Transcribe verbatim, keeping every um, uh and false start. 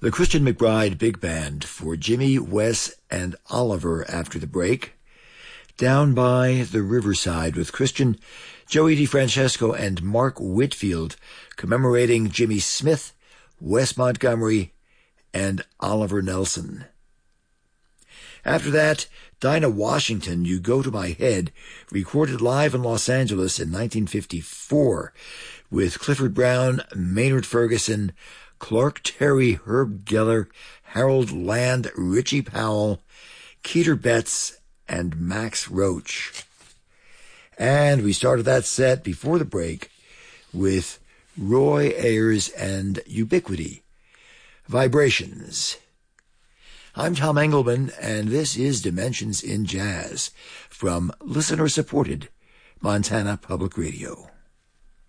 The Christian McBride Big Band for Jimmy, Wes, and Oliver after the break. Down by the Riverside with Christian, Joey DeFrancesco, and Mark Whitfield commemorating Jimmy Smith, Wes Montgomery, and Oliver Nelson. After that, Dinah Washington, You Go to My Head, recorded live in Los Angeles in nineteen fifty-four with Clifford Brown, Maynard Ferguson, Clark Terry, Herb Geller, Harold Land, Richie Powell, Keeter Betts, and Max Roach. And we started that set before the break with Roy Ayers and Ubiquity, Vibrations. I'm Tom Engelman, and this is Dimensions in Jazz from listener-supported Montana Public Radio.